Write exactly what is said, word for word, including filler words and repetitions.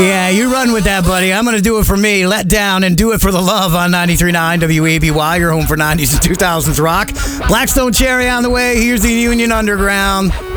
Yeah, you run with that, buddy. I'm going to do it for me. Let Down and Do It for the Love on ninety-three point nine W A B Y. Your home for nineties and two thousands rock. Blackstone Cherry on the way. Here's the Union Underground.